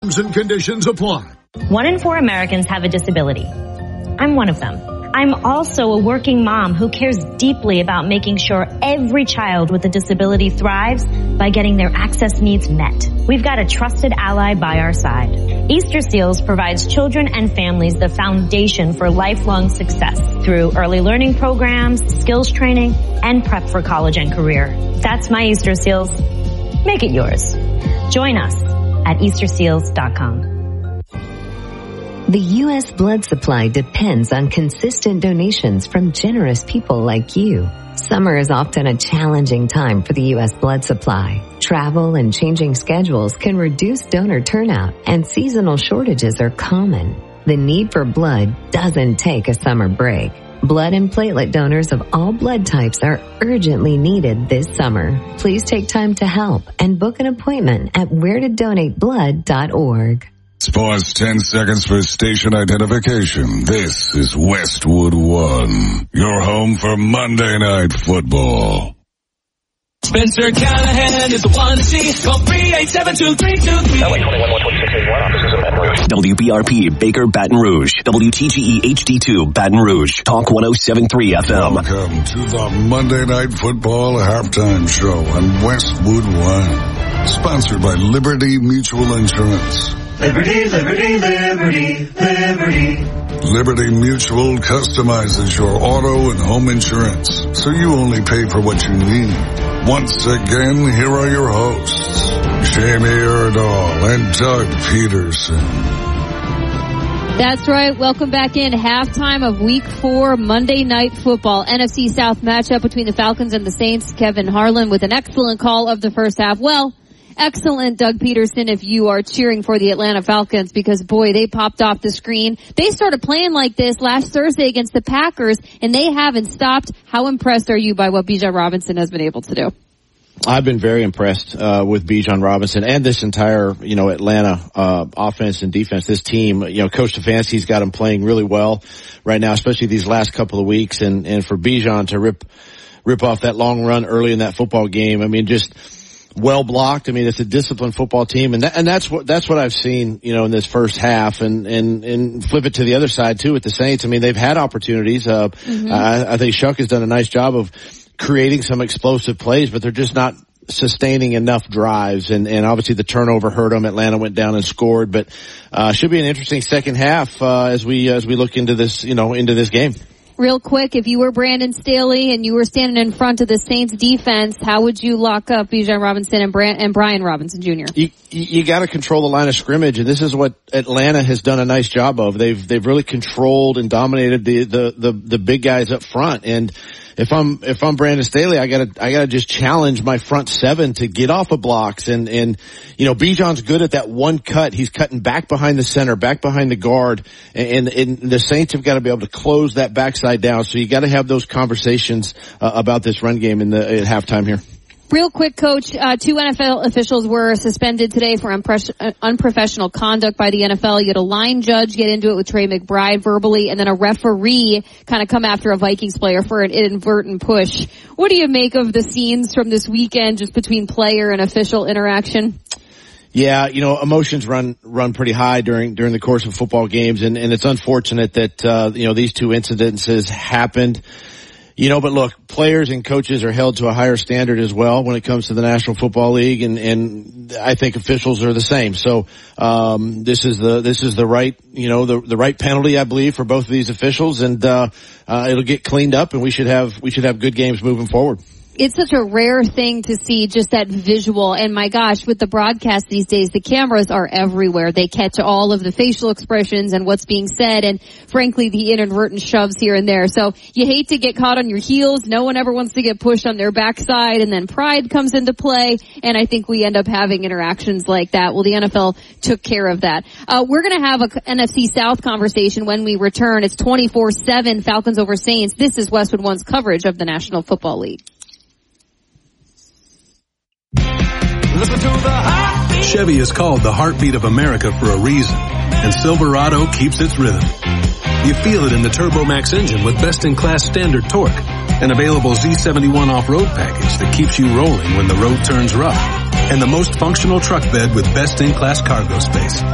Terms and conditions apply. 1 in 4 Americans have a disability. I'm one of them. I'm also a working mom who cares deeply about making sure every child with a disability thrives by getting their access needs met. We've got a trusted ally by our side. Easter Seals provides children and families the foundation for lifelong success through early learning programs, skills training, and prep for college and career. That's my Easter Seals. Make it yours. Join us at EasterSeals.com. The U.S. blood supply depends on consistent donations from generous people like you. Summer is often a challenging time for the U.S. blood supply. Travel and changing schedules can reduce donor turnout, and seasonal shortages are common. The need for blood doesn't take a summer break. Blood and platelet donors of all blood types are urgently needed this summer. Please take time to help and book an appointment at wheretodonateblood.org. Pause 10 seconds for station identification. This is Westwood One, your home for Monday Night Football. Spencer Callahan is the one to see. Call 387-2323. WBRP, Baker, Baton Rouge. WTGE HD2, Baton Rouge. Talk 107.3 FM. Welcome to the Monday Night Football halftime show on Westwood One. Sponsored by Liberty Mutual Insurance. Liberty, liberty, liberty, liberty. Liberty Mutual customizes your auto and home insurance, so you only pay for what you need. Once again, here are your hosts, Jamie Erdahl and Doug Peterson. That's right. Welcome back in. Halftime of Week 4 Monday Night Football. NFC South matchup between the Falcons and the Saints. Kevin Harlan with an excellent call of the first half. Well, excellent, Doug Peterson, if you are cheering for the Atlanta Falcons, because, boy, they popped off the screen. They started playing like this last Thursday against the Packers, and they haven't stopped. How impressed are you by what Bijan Robinson has been able to do? I've been very impressed with Bijan Robinson and this entire, Atlanta offense and defense. This team, Coach Stefanski's got them playing really well right now, especially these last couple of weeks. And for Bijan to rip off that long run early in that football game, I mean, just well blocked. I mean, it's a disciplined football team, and that's what I've seen, in this first half, and flip it to the other side too with the Saints. I mean, they've had opportunities. I think Shuck has done a nice job of creating some explosive plays, but they're just not sustaining enough drives, and obviously the turnover hurt them. Atlanta went down and scored, but should be an interesting second half as we look into this, into this game. Real quick, if you were Brandon Staley and you were standing in front of the Saints defense, how would you lock up Bijan Robinson and Brian Robinson Jr.? You got to control the line of scrimmage, and this is what Atlanta has done a nice job of. They've really controlled and dominated the big guys up front. And if I'm Brandon Staley, I gotta just challenge my front seven to get off of blocks. And Bijan's good at that one cut. He's cutting back behind the center, back behind the guard, and the Saints have got to be able to close that backside down. So you got to have those conversations about this run game at halftime here. Real quick, Coach, 2 NFL officials were suspended today for unprofessional conduct by the NFL. You had a line judge get into it with Trey McBride verbally, and then a referee kind of come after a Vikings player for an inadvertent push. What do you make of the scenes from this weekend just between player and official interaction? Yeah, emotions run pretty high during the course of football games, and it's unfortunate that, these two incidences happened. But look, players and coaches are held to a higher standard as well when it comes to the National Football League, and I think officials are the same. So, this is the right, the right penalty, I believe, for both of these officials, and, it'll get cleaned up, and we should have good games moving forward. It's such a rare thing to see, just that visual. And my gosh, with the broadcast these days, the cameras are everywhere. They catch all of the facial expressions and what's being said, and frankly, the inadvertent shoves here and there. So you hate to get caught on your heels. No one ever wants to get pushed on their backside, and then pride comes into play. And I think we end up having interactions like that. Well, the NFL took care of that. We're going to have a NFC South conversation when we return. It's 24/7 Falcons over Saints. This is Westwood One's coverage of the National Football League. Listen to the heartbeat. Chevy is called the heartbeat of America for a reason, and Silverado keeps its rhythm. You feel it in the TurboMax engine with best-in-class standard torque, an available Z71 off-road package that keeps you rolling when the road turns rough, and the most functional truck bed with best-in-class cargo space.